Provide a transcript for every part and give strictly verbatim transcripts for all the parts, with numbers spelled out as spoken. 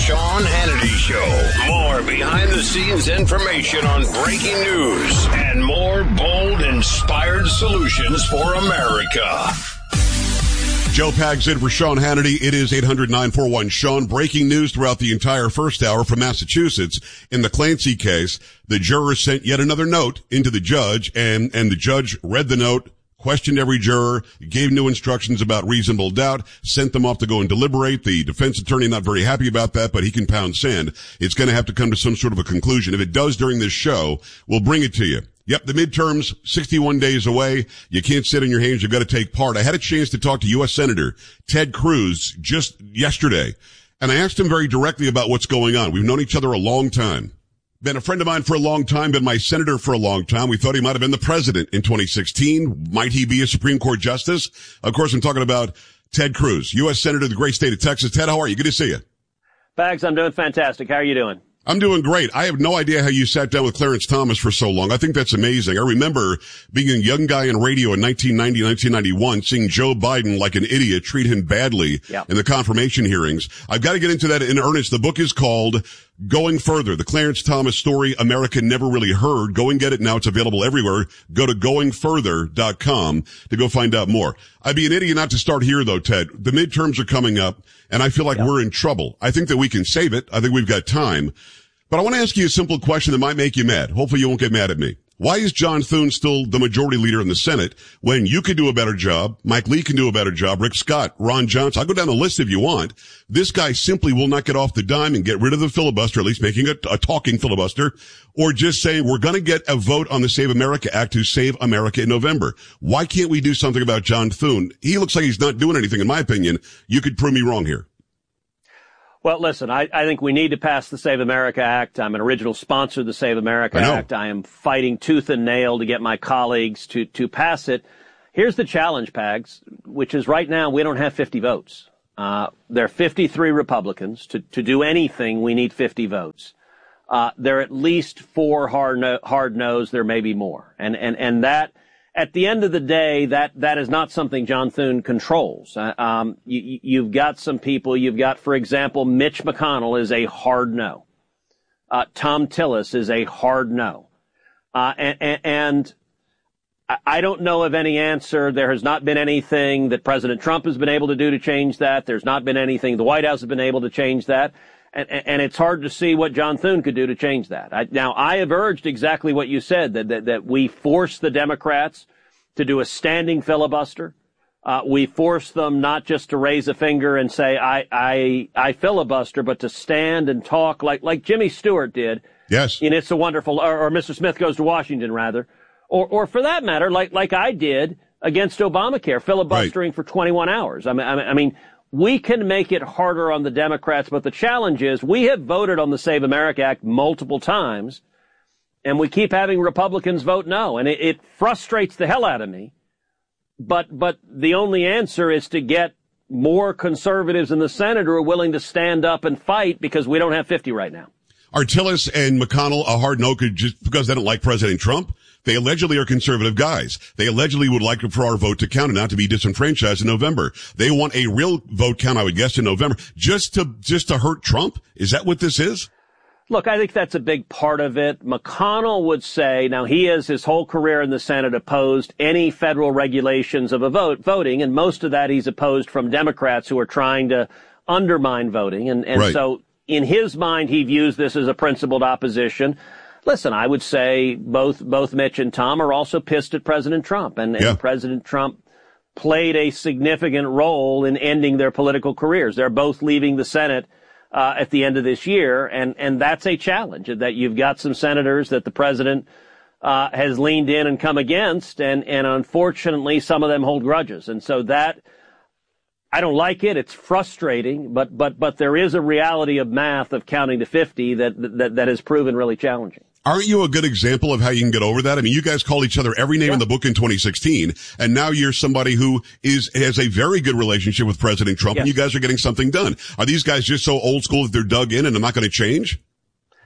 Sean Hannity Show. More behind-the-scenes information on breaking news and more bold, inspired solutions for America. Joe Pags in for Sean Hannity. It is eight hundred nine four one Sean. Breaking news throughout the entire first hour from Massachusetts. In the Clancy case, the juror sent yet another note into the judge, and, and the judge read the note, questioned every juror, gave new instructions about reasonable doubt, sent them off to go and deliberate. The defense attorney not very happy about that, but he can pound sand. It's going to have to come to some sort of a conclusion. If it does during this show, we'll bring it to you. Yep, the midterms, sixty-one days away. You can't sit on your hands. You've got to take part. I had a chance to talk to U S Senator Ted Cruz just yesterday, and I asked him very directly about what's going on. We've known each other a long time. Been a friend of mine for a long time, been my senator for a long time. We thought he might have been the president in twenty sixteen. Might he be a Supreme Court justice? Of course, I'm talking about Ted Cruz, U S Senator of the great state of Texas. Ted, how are you? Good to see you. Bags, I'm doing fantastic. How are you doing? I'm doing great. I have no idea how you sat down with Clarence Thomas for so long. I think that's amazing. I remember being a young guy in radio in nineteen ninety, nineteen ninety-one, seeing Joe Biden like an idiot treat him badly yeah. in the confirmation hearings. I've got to get into that in earnest. The book is called Going Further, the Clarence Thomas story America never really heard. Go and get it now. It's available everywhere. Go to going further dot com to go find out more. I'd be an idiot not to start here, though, Ted. The midterms are coming up, and I feel like yep. we're in trouble. I think that we can save it. I think we've got time. But I want to ask you a simple question that might make you mad. Hopefully you won't get mad at me. Why is John Thune still the majority leader in the Senate when you could do a better job, Mike Lee can do a better job, Rick Scott, Ron Johnson? I'll go down the list if you want. This guy simply will not get off the dime and get rid of the filibuster, at least making a, a talking filibuster, or just saying we're going to get a vote on the Save America Act to save America in November. Why can't we do something about John Thune? He looks like he's not doing anything, in my opinion. You could prove me wrong here. Well, listen, I, I think we need to pass the Save America Act. I'm an original sponsor of the Save America I Act. I am fighting tooth and nail to get my colleagues to, to pass it. Here's the challenge, Pags, which is right now we don't have fifty votes. Uh, there are fifty-three Republicans. To, to do anything, we need fifty votes. Uh, there are at least four hard no, hard no's. There may be more. And, and, and that, at the end of the day, that, that is not something John Thune controls. Uh, um, you, you've got some people, you've got, for example, Mitch McConnell is a hard no. Uh, Tom Tillis is a hard no. Uh, and, and I don't know of any answer. There has not been anything that President Trump has been able to do to change that. There's not been anything the White House has been able to change that. And, and it's hard to see what John Thune could do to change that. I, now, I have urged exactly what you said, that, that, that we force the Democrats to do a standing filibuster. Uh, we force them not just to raise a finger and say, I, I, I filibuster, but to stand and talk like, like Jimmy Stewart did. Yes. In It's a Wonderful, or, or Mister Smith Goes to Washington, rather. Or, or for that matter, like, like I did against Obamacare, filibustering right. for twenty-one hours. I mean, I mean, we can make it harder on the Democrats, but the challenge is we have voted on the Save America Act multiple times, and we keep having Republicans vote no, and it, it frustrates the hell out of me. But but the only answer is to get more conservatives in the Senate who are willing to stand up and fight, because we don't have fifty right now. Are Tillis and McConnell a hard no just because they don't like President Trump? They allegedly are conservative guys. They allegedly would like for our vote to count and not to be disenfranchised in November. They want a real vote count, I would guess, in November, just to just to hurt Trump. Is that what this is? Look, I think that's a big part of it. McConnell would say, now he has his whole career in the Senate opposed any federal regulations of a vote, voting, and most of that he's opposed from Democrats who are trying to undermine voting. And, and right. so in his mind, he views this as a principled opposition. Listen, I would say both both Mitch and Tom are also pissed at President Trump, and, and yeah. President Trump played a significant role in ending their political careers. They're both leaving the Senate uh, at the end of this year, and, and that's a challenge, that you've got some senators that the president uh, has leaned in and come against, and, and unfortunately some of them hold grudges. And so that, I don't like it. It's frustrating, but but but there is a reality of math of counting to fifty that that, that has proven really challenging. Aren't you a good example of how you can get over that? I mean, you guys called each other every name yeah. in the book in twenty sixteen, and now you're somebody who is has a very good relationship with President Trump, yes. and you guys are getting something done. Are these guys just so old school that they're dug in and they're not going to change?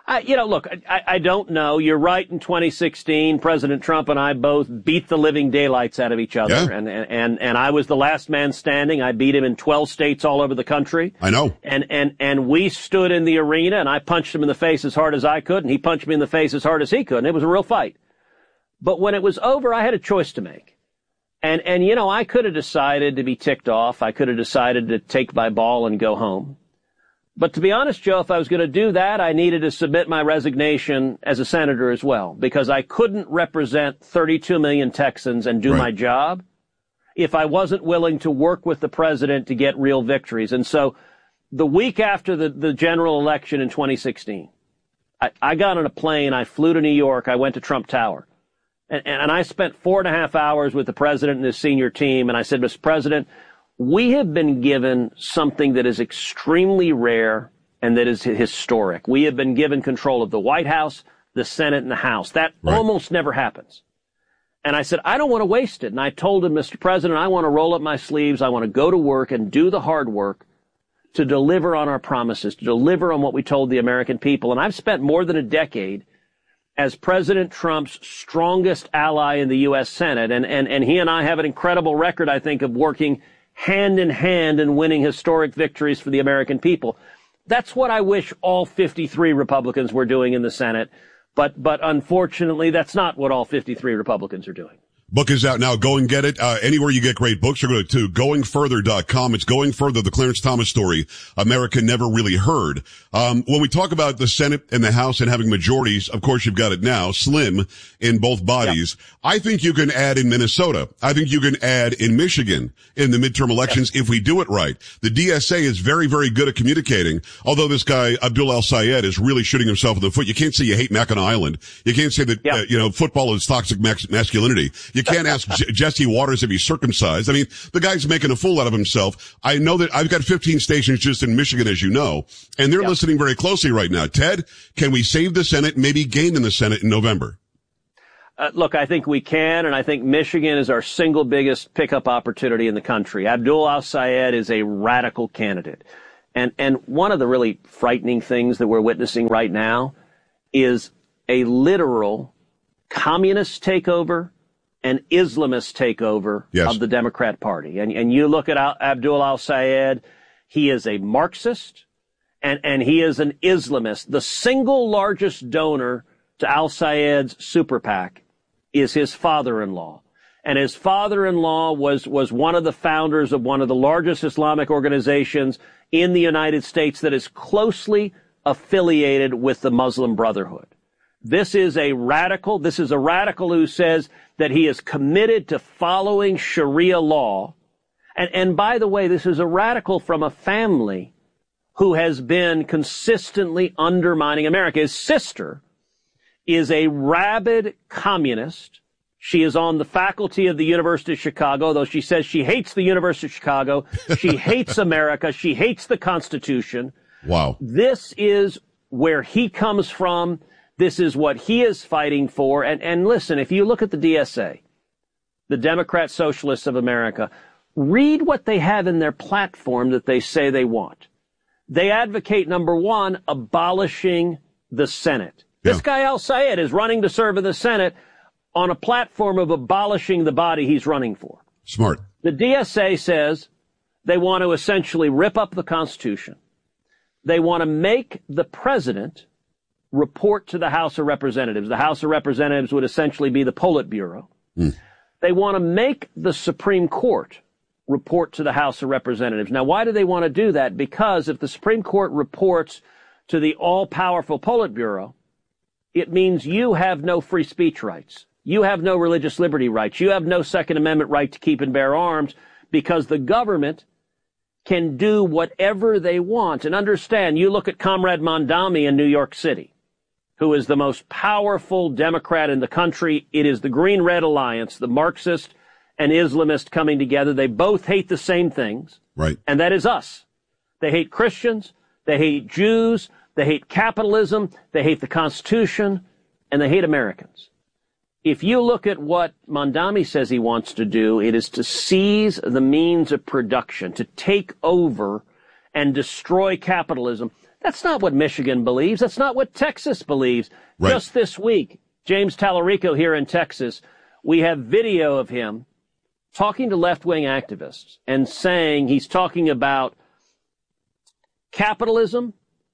I, you know, look, I, I don't know. You're right. In twenty sixteen, President Trump and I both beat the living daylights out of each other. Yeah. And, and, and I was the last man standing. I beat him in twelve states all over the country. I know. And, and, and we stood in the arena and I punched him in the face as hard as I could and he punched me in the face as hard as he could. And it was a real fight. But when it was over, I had a choice to make. And, and, you know, I could have decided to be ticked off. I could have decided to take my ball and go home. But to be honest, Joe, if I was going to do that, I needed to submit my resignation as a senator as well, because I couldn't represent thirty-two million Texans and do right. my job if I wasn't willing to work with the president to get real victories. And so the week after the, the general election in twenty sixteen, I, I got on a plane. I flew to New York. I went to Trump Tower. And, and I spent four and a half hours with the president and his senior team. And I said, Mister President, we have been given something that is extremely rare and that is historic. We have been given control of the White House, the Senate, and the House. That right. almost never happens. And I said, I don't want to waste it. And I told him, Mister President, I want to roll up my sleeves. I want to go to work and do the hard work to deliver on our promises, to deliver on what we told the American people. And I've spent more than a decade as President Trump's strongest ally in the U S Senate. And, and, and he and I have an incredible record, I think, of working hand in hand and winning historic victories for the American people. That's what I wish all fifty-three Republicans were doing in the Senate. But, but unfortunately, that's not what all fifty-three Republicans are doing. Book is out now. Go and get it. Uh, anywhere you get great books, or go to going further dot com. It's Going Further, the Clarence Thomas story America never really heard. Um, when we talk about the Senate and the House and having majorities, of course, you've got it now, slim in both bodies. Yep. I think you can add in Minnesota. I think you can add in Michigan in the midterm elections yep. if we do it right. The D S A is very, very good at communicating, although this guy, Abdul Al-Sayed, is really shooting himself in the foot. You can't say you hate Mackinac Island. You can't say that, yep. uh, you know, football is toxic mas- masculinity. You can't ask J- Jesse Waters if he's circumcised. I mean, the guy's making a fool out of himself. I know that I've got fifteen stations just in Michigan, as you know, and they're yep. listening very closely right now. Ted, can we save the Senate, maybe gain in the Senate in November? Uh, look, I think we can, and I think Michigan is our single biggest pickup opportunity in the country. Abdul Al-Sayed is a radical candidate. And, and one of the really frightening things that we're witnessing right now is a literal communist takeover an Islamist takeover yes. of the Democrat Party. And, and you look at Al- Abdul Al-Sayed, he is a Marxist and, and he is an Islamist. The single largest donor to Al-Sayed's super PAC is his father-in-law. And his father-in-law was, was one of the founders of one of the largest Islamic organizations in the United States that is closely affiliated with the Muslim Brotherhood. This is a radical, this is a radical who says that he is committed to following Sharia law. And, and by the way, this is a radical from a family who has been consistently undermining America. His sister is a rabid communist. She is on the faculty of the University of Chicago, though she says she hates the University of Chicago. She hates America. She hates the Constitution. Wow. This is where he comes from. This is what he is fighting for. And, and listen, if you look at the D S A, the Democrat Socialists of America, read what they have in their platform that they say they want. They advocate, number one, abolishing the Senate. Yeah. This guy Al-Sayed is running to serve in the Senate on a platform of abolishing the body he's running for. Smart. The D S A says they want to essentially rip up the Constitution. They want to make the president report to the House of Representatives. The House of Representatives would essentially be the Politburo. Mm. They want to make the Supreme Court report to the House of Representatives. Now, why do they want to do that? Because if the Supreme Court reports to the all-powerful Politburo, it means you have no free speech rights. You have no religious liberty rights. You have no Second Amendment right to keep and bear arms because the government can do whatever they want. And understand, you look at Comrade Mondami in New York City, who is the most powerful Democrat in the country. It is the Green-Red Alliance, the Marxist and Islamist coming together. They both hate the same things. Right. And that is us. They hate Christians. They hate Jews. They hate capitalism. They hate the Constitution. And they hate Americans. If you look at what Mondami says he wants to do, it is to seize the means of production, to take over and destroy capitalism. That's not what Michigan believes. That's not what Texas believes. Right. Just this week, James Tallarico here in Texas, we have video of him talking to left-wing activists and saying he's talking about capitalism,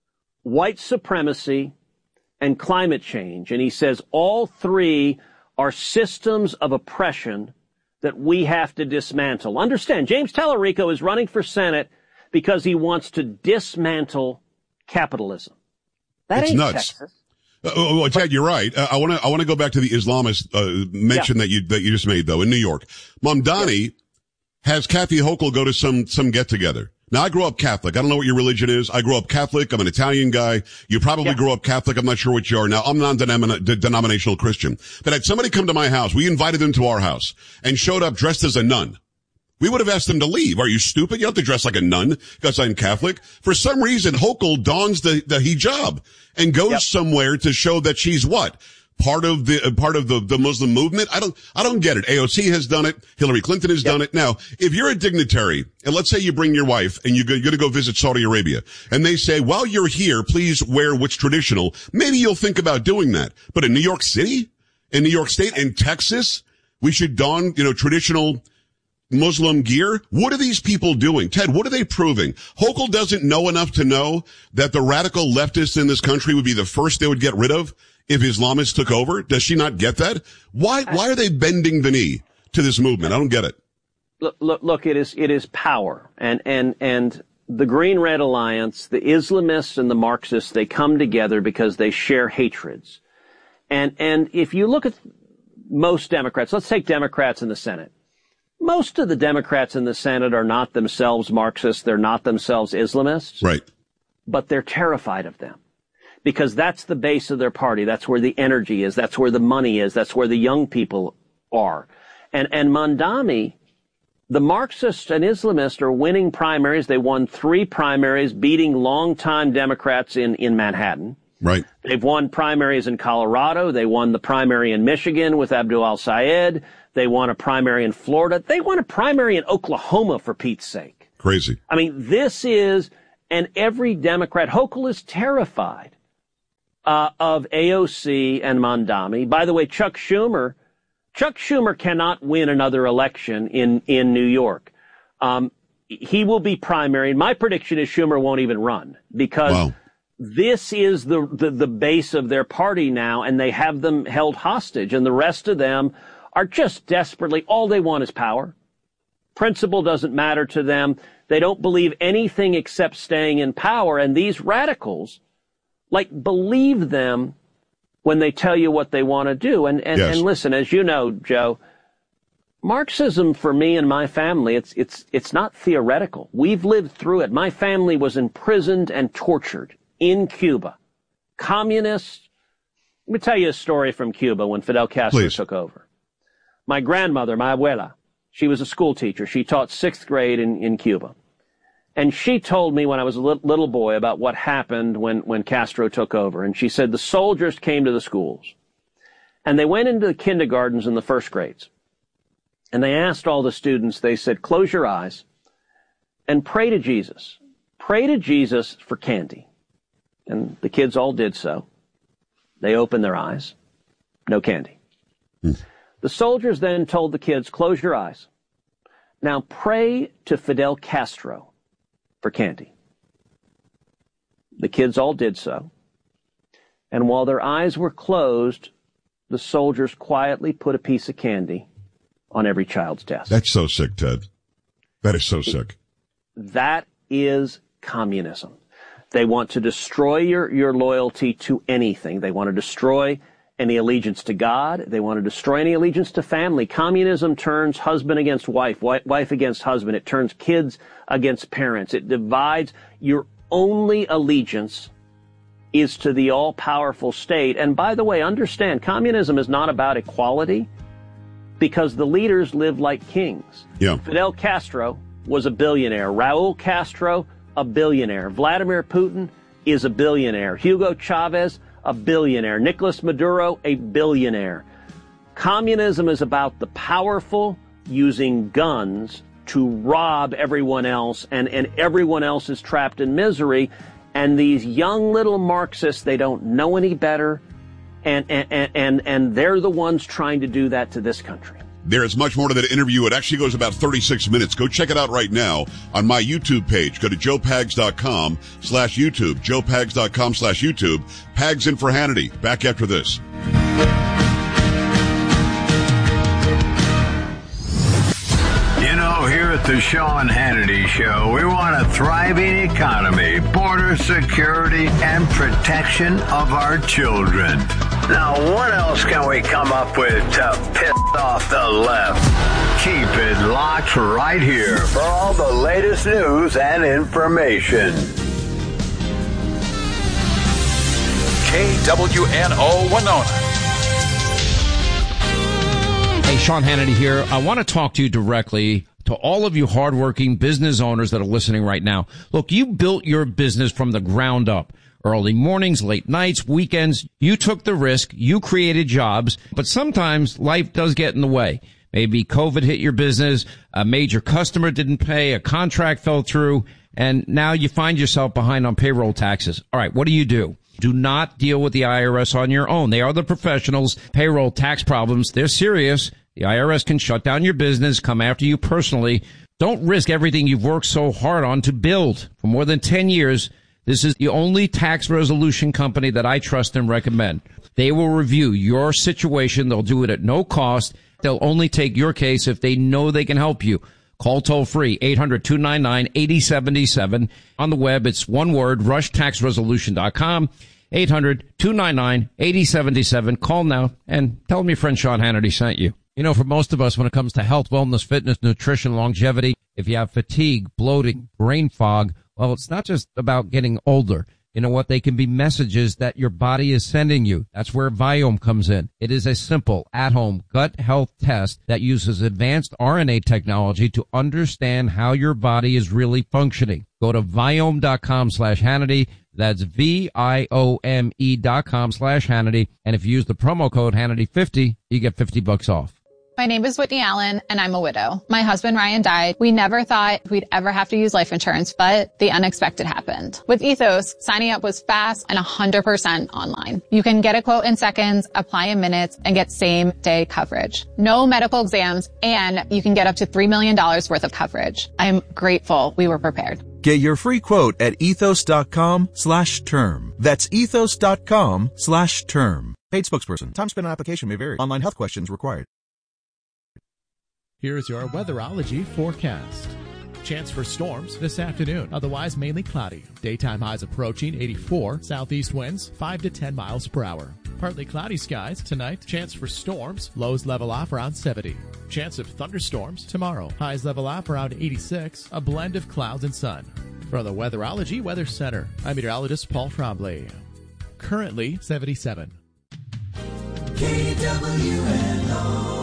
white supremacy, and climate change. And he says all three are systems of oppression that we have to dismantle. Understand, James Tallarico is running for Senate because he wants to dismantle capitalism. That it's ain't nuts. Texas. Uh, oh, well, Ted, you're right. Uh, I want to I want to go back to the Islamist uh, mention yeah. that you that you just made, though, in New York. Mamdani yeah. has Kathy Hochul go to some some get together. Now, I grew up Catholic. I don't know what your religion is. I grew up Catholic. I'm an Italian guy. You probably yeah. grew up Catholic. I'm not sure what you are. Now, I'm non-denominational Christian. But had somebody come to my house, we invited them to our house, and showed up dressed as a nun. We would have asked them to leave. Are you stupid? You don't have to dress like a nun because I'm Catholic. For some reason, Hochul dons the, the hijab and goes yep. somewhere to show that she's what? Part of the, uh, part of the, the Muslim movement? I don't, I don't get it. A O C has done it. Hillary Clinton has yep. done it. Now, if you're a dignitary, and let's say you bring your wife and you go, you're going to go visit Saudi Arabia, and they say, while you're here, please wear what's traditional, maybe you'll think about doing that. But in New York City, in New York State, in Texas, we should don, you know, traditional Muslim gear? What are these people doing? Ted, what are they proving? Hochul doesn't know enough to know that the radical leftists in this country would be the first they would get rid of if Islamists took over. Does she not get that? Why, why are they bending the knee to this movement? I don't get it. Look, look, look, it is, it is power. And, and, and the Green Red Alliance, the Islamists and the Marxists, they come together because they share hatreds. And, and if you look at most Democrats, let's take Democrats in the Senate. Most of the Democrats in the Senate are not themselves Marxists. They're not themselves Islamists. Right. But they're terrified of them because that's the base of their party. That's where the energy is. That's where the money is. That's where the young people are. And, and Mamdani, the Marxists and Islamists are winning primaries. They won three primaries, beating longtime Democrats in, in Manhattan. Right. They've won primaries in Colorado. They won the primary in Michigan with Abdul al-Sayed. They won a primary in Florida. They won a primary in Oklahoma, for Pete's sake. Crazy. I mean, this is, and every Democrat, Hochul is terrified uh, of A O C and Mamdani. By the way, Chuck Schumer, Chuck Schumer cannot win another election in, in New York. Um, he will be primary. My prediction is Schumer won't even run because wow. this is the, the, the base of their party now, and they have them held hostage, and the rest of them are just desperately, all they want is power. Principle doesn't matter to them. They don't believe anything except staying in power. And these radicals, like, believe them when they tell you what they want to do. And, and, yes. and listen, as you know, Joe, Marxism for me and my family, it's, it's, it's not theoretical. We've lived through it. My family was imprisoned and tortured in Cuba. Communists. Let me tell you a story from Cuba when Fidel Castro Please. took over. My grandmother, my abuela, she was a school teacher. She taught sixth grade in, in Cuba. And she told me when I was a little, little boy about what happened when, when Castro took over. And she said the soldiers came to the schools. And they went into the kindergartens and the first grades. And they asked all the students, they said, close your eyes and pray to Jesus. Pray to Jesus for candy. And the kids all did so. They opened their eyes. No candy. Hmm. The soldiers then told the kids, close your eyes. Now pray to Fidel Castro for candy. The kids all did so. And while their eyes were closed, the soldiers quietly put a piece of candy on every child's desk. That's so sick, Ted. That is so sick. That is communism. They want to destroy your, your loyalty to anything. They want to destroy any allegiance to God. They want to destroy any allegiance to family. Communism turns husband against wife, wife against husband. It turns kids against parents. It divides. Your only allegiance is to the all-powerful state. And by the way, understand, communism is not about equality because the leaders live like kings. Yeah. Fidel Castro was a billionaire. Raul Castro, a billionaire. Vladimir Putin is a billionaire. Hugo Chavez, a billionaire. Nicolas Maduro, a billionaire. Communism is about the powerful using guns to rob everyone else, and, and everyone else is trapped in misery. And these young little Marxists, they don't know any better, and, and, and, and they're the ones trying to do that to this country. There is much more to that interview. It actually goes about thirty-six minutes. Go check it out right now on my YouTube page. Go to joe pags dot com slash YouTube, joe pags dot com slash YouTube. Pags in for Hannity. Back after this. You know, here at the Sean Hannity Show, we want a thriving economy, border security, and protection of our children. Now, what else can we come up with to piss off the left? Keep it locked right here for all the latest news and information. K W N O Winona. Hey, Sean Hannity here. I want to talk to you directly to all of you hardworking business owners that are listening right now. Look, you built your business from the ground up. Early mornings, late nights, weekends. You took the risk. You created jobs. But sometimes life does get in the way. Maybe COVID hit your business. A major customer didn't pay. A contract fell through. And now you find yourself behind on payroll taxes. All right, what do you do? Do not deal with the I R S on your own. They are the professionals. Payroll tax problems, they're serious. The I R S can shut down your business, come after you personally. Don't risk everything you've worked so hard on to build for more than ten years. This is the only tax resolution company that I trust and recommend. They will review your situation. They'll do it at no cost. They'll only take your case if they know they can help you. Call toll free, eight hundred, two nine nine, eight oh seven seven. On the web, it's one word, rush tax resolution dot com. eight hundred, two nine nine, eight oh seven seven. Call now and tell them your friend Sean Hannity sent you. You know, for most of us, when it comes to health, wellness, fitness, nutrition, longevity, if you have fatigue, bloating, brain fog, well, it's not just about getting older. You know what? They can be messages that your body is sending you. That's where Viome comes in. It is a simple, at-home gut health test that uses advanced R N A technology to understand how your body is really functioning. Go to Viome dot com slash Hannity. That's V I O M E dot com slash Hannity. And if you use the promo code Hannity fifty, you get fifty bucks off. My name is Whitney Allen, and I'm a widow. My husband, Ryan, died. We never thought we'd ever have to use life insurance, but the unexpected happened. With Ethos, signing up was fast and one hundred percent online. You can get a quote in seconds, apply in minutes, and get same-day coverage. No medical exams, and you can get up to three million dollars worth of coverage. I'm grateful we were prepared. Get your free quote at ethos dot com slash term. That's ethos dot com slash term. Paid spokesperson. Time spent on application may vary. Online health questions required. Here's your weatherology forecast. Chance for storms this afternoon. Otherwise mainly cloudy. Daytime highs approaching eighty-four. Southeast winds five to ten miles per hour. Partly cloudy skies tonight. Chance for storms. Lows level off around seventy. Chance of thunderstorms tomorrow. Highs level off around eighty-six. A blend of clouds and sun. From the Weatherology Weather Center, I'm meteorologist Paul Trombley. Currently seventy-seven. K W N O.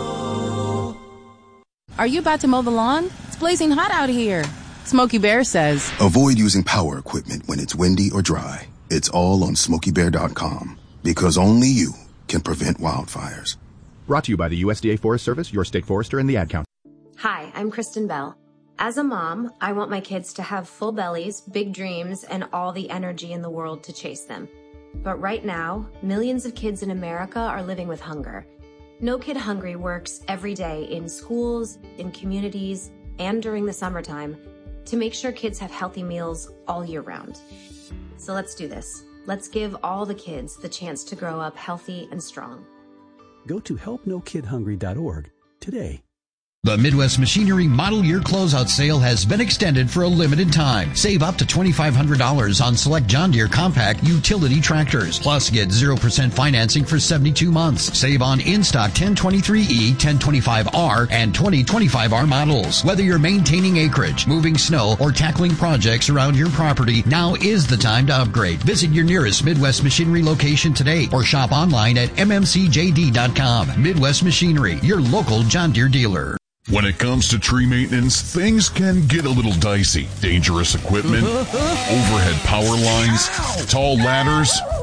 Are you about to mow the lawn? It's blazing hot out here. Smokey Bear says, avoid using power equipment when it's windy or dry. It's all on smokey bear dot com because only you can prevent wildfires. Brought to you by the U S D A Forest Service, your state forester, and the Ad Council. Hi, I'm Kristen Bell. As a mom, I want my kids to have full bellies, big dreams, and all the energy in the world to chase them. But right now, millions of kids in America are living with hunger. No Kid Hungry works every day in schools, in communities, and during the summertime to make sure kids have healthy meals all year round. So let's do this. Let's give all the kids the chance to grow up healthy and strong. Go to help no kid hungry dot org today. The Midwest Machinery Model Year Closeout Sale has been extended for a limited time. Save up to twenty-five hundred dollars on select John Deere compact utility tractors. Plus, get zero percent financing for seventy-two months. Save on in-stock ten twenty-three E, ten twenty-five R, and twenty twenty-five R models. Whether you're maintaining acreage, moving snow, or tackling projects around your property, now is the time to upgrade. Visit your nearest Midwest Machinery location today or shop online at M M C J D dot com. Midwest Machinery, your local John Deere dealer. When it comes to tree maintenance, things can get a little dicey. Dangerous equipment, overhead power lines, tall ladders.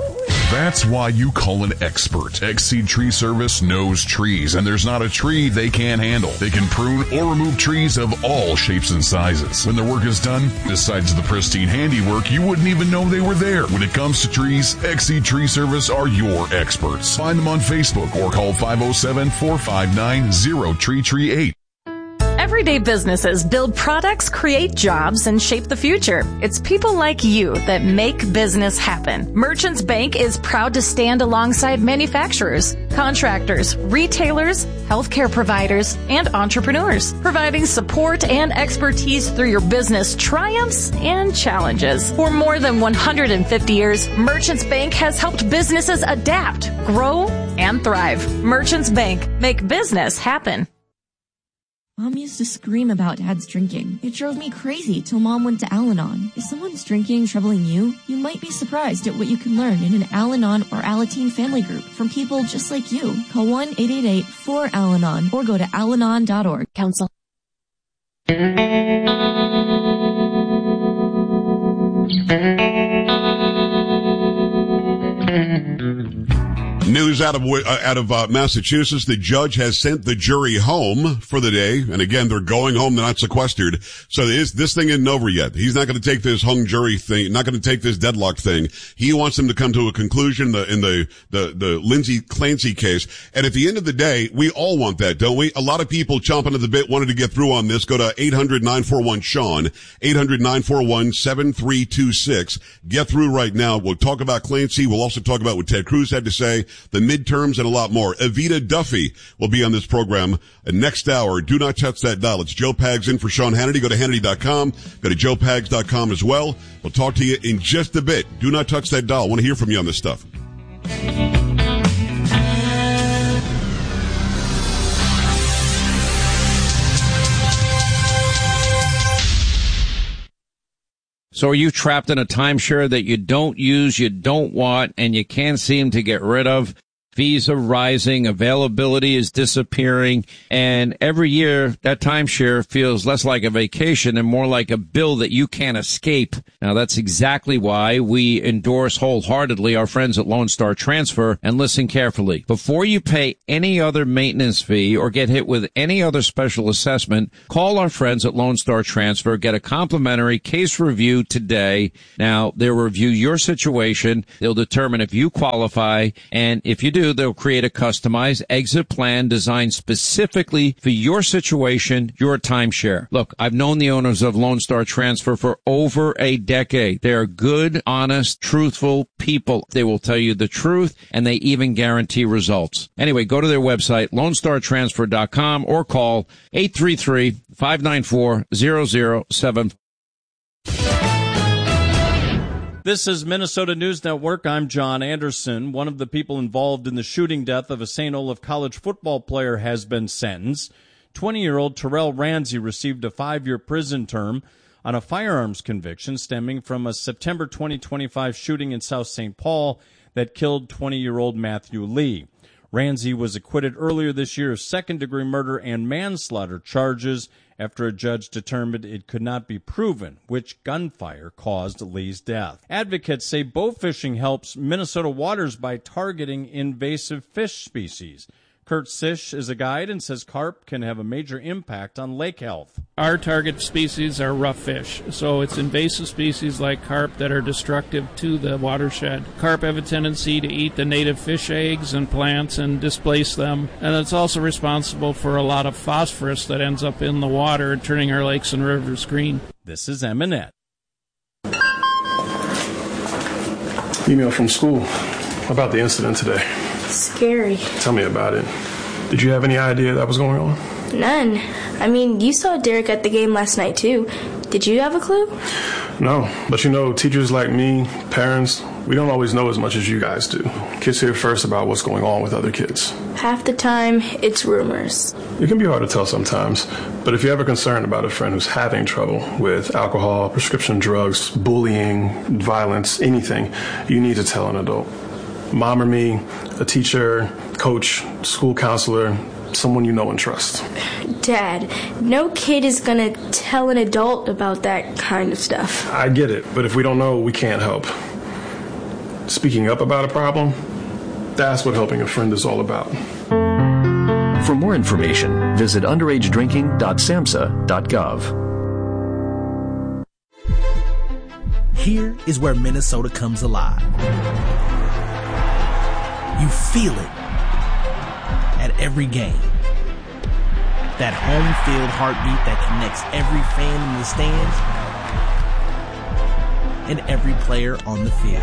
That's why you call an expert. X-Seed Tree Service knows trees, and there's not a tree they can't handle. They can prune or remove trees of all shapes and sizes. When their work is done, besides the pristine handiwork, you wouldn't even know they were there. When it comes to trees, X-Seed Tree Service are your experts. Find them on Facebook or call five oh seven, four five nine, zero three three eight. Everyday businesses build products, create jobs, and shape the future. It's people like you that make business happen. Merchants Bank is proud to stand alongside manufacturers, contractors, retailers, healthcare providers, and entrepreneurs, providing support and expertise through your business triumphs and challenges. For more than one hundred fifty years, Merchants Bank has helped businesses adapt, grow, and thrive. Merchants Bank, make business happen. Mom used to scream about Dad's drinking. It drove me crazy till Mom went to Al-Anon. If someone's drinking troubling you, you might be surprised at what you can learn in an Al-Anon or Alateen family group from people just like you. Call one eight eight eight, four, A L A N O N or go to al anon dot org. Counsel. News out of uh, out of uh, Massachusetts. The judge has sent the jury home for the day. And again, they're going home. They're not sequestered. So this, this thing isn't over yet. He's not going to take this hung jury thing, not going to take this deadlocked thing. He wants them to come to a conclusion the, in the, the, the Lindsay Clancy case. And at the end of the day, we all want that, don't we? A lot of people chomping at the bit wanted to get through on this. Go to eight hundred, nine four one, Sean, eight hundred, nine four one, seven three two six. Get through right now. We'll talk about Clancy. We'll also talk about what Ted Cruz had to say, the midterms, and a lot more. Evita Duffy will be on this program next hour. Do not touch that dial. It's Joe Pags in for Sean Hannity. Go to Hannity dot com. Go to joe pags dot com as well. We'll talk to you in just a bit. Do not touch that dial. I want to hear from you on this stuff. So are you trapped in a timeshare that you don't use, you don't want, and you can't seem to get rid of? Fees are rising, availability is disappearing, and every year that timeshare feels less like a vacation and more like a bill that you can't escape. Now that's exactly why we endorse wholeheartedly our friends at Lone Star Transfer, and listen carefully. Before you pay any other maintenance fee or get hit with any other special assessment, call our friends at Lone Star Transfer, get a complimentary case review today. Now they'll review your situation, they'll determine if you qualify, and if you do, they'll create a customized exit plan designed specifically for your situation, your timeshare. Look, I've known the owners of Lone Star Transfer for over a decade. They are good, honest, truthful people. They will tell you the truth, and they even guarantee results. Anyway, go to their website, lone star transfer dot com, or call eight three three, five nine four, zero zero seven. This is Minnesota News Network. I'm John Anderson. One of the people involved in the shooting death of a Saint Olaf College football player has been sentenced. twenty-year-old Terrell Ramsey received a five-year prison term on a firearms conviction stemming from a September twenty twenty-five shooting in South Saint Paul that killed twenty-year-old Matthew Lee. Ramsey was acquitted earlier this year of second-degree murder and manslaughter charges after a judge determined it could not be proven which gunfire caused Lee's death. Advocates say bow fishing helps Minnesota waters by targeting invasive fish species. Kurt Sish is a guide and says carp can have a major impact on lake health. Our target species are rough fish, so it's invasive species like carp that are destructive to the watershed. Carp have a tendency to eat the native fish eggs and plants and displace them, and it's also responsible for a lot of phosphorus that ends up in the water and turning our lakes and rivers green. This is Eminette. Email from school about the incident today. Scary. Tell me about it. Did you have any idea that was going on? None. I mean, you saw Derek at the game last night, too. Did you have a clue? No, but you know, teachers like me, parents, we don't always know as much as you guys do. Kids hear first about what's going on with other kids. Half the time, it's rumors. It can be hard to tell sometimes, but if you're ever concerned about a friend who's having trouble with alcohol, prescription drugs, bullying, violence, anything, you need to tell an adult. Mom or me, a teacher, coach, school counselor, someone you know and trust. Dad, no kid is gonna tell an adult about that kind of stuff. I get it, but if we don't know, we can't help. speaking up about a problem, that's what helping a friend is all about. For more information, visit underage drinking dot samhsa dot gov. Here is where Minnesota comes alive. You feel it at every game. That home field heartbeat that connects every fan in the stands and every player on the field.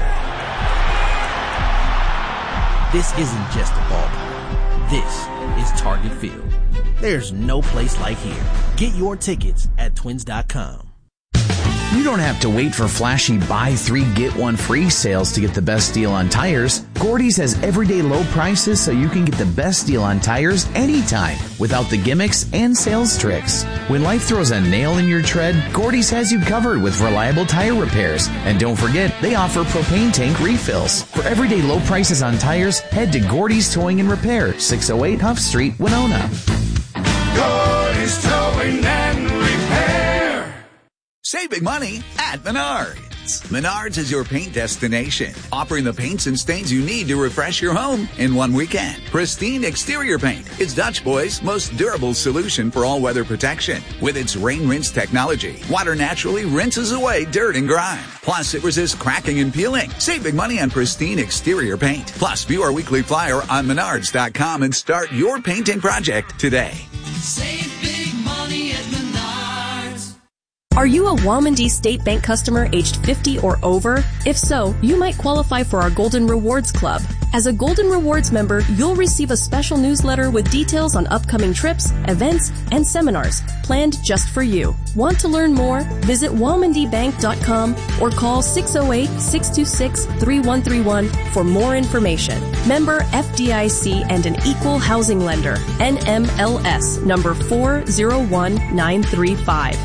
This isn't just a ballpark. This is Target Field. There's no place like here. Get your tickets at twins dot com. You don't have to wait for flashy buy three, get one free sales to get the best deal on tires. Gordy's has everyday low prices so you can get the best deal on tires anytime without the gimmicks and sales tricks. When life throws a nail in your tread, Gordy's has you covered with reliable tire repairs. And don't forget, they offer propane tank refills. For everyday low prices on tires, head to Gordy's Towing and Repair, six oh eight Huff Street, Winona. Gordy's Towing and Repair. Save big money at Menards. Menards is your paint destination, offering the paints and stains you need to refresh your home in one weekend. Pristine exterior paint is Dutch Boy's most durable solution for all weather protection. With its rain rinse technology, water naturally rinses away dirt and grime. Plus, it resists cracking and peeling. Save big money on pristine exterior paint. Plus, view our weekly flyer on menards dot com and start your painting project today. Save big money at Menards. Are you a Womandee State Bank customer aged fifty or over? If so, you might qualify for our Golden Rewards Club. As a Golden Rewards member, you'll receive a special newsletter with details on upcoming trips, events, and seminars planned just for you. Want to learn more? Visit womandee bank dot com or call six oh eight, six two six, three one three one for more information. Member F D I C and an equal housing lender. N M L S number four zero one nine three five.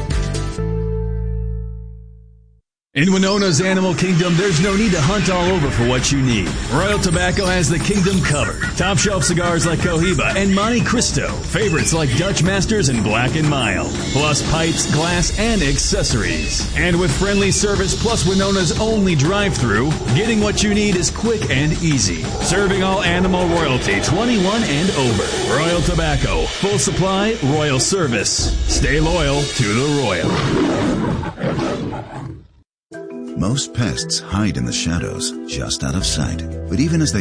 In Winona's Animal Kingdom, there's no need to hunt all over for what you need. Royal Tobacco has the kingdom covered. Top shelf cigars like Cohiba and Monte Cristo. Favorites like Dutch Masters and Black and Mild. Plus pipes, glass, and accessories. And with friendly service plus Winona's only drive-thru, getting what you need is quick and easy. Serving all animal royalty, twenty-one and over. Royal Tobacco. Full supply, royal service. Stay loyal to the royal. Most pests hide in the shadows, just out of sight. But even as they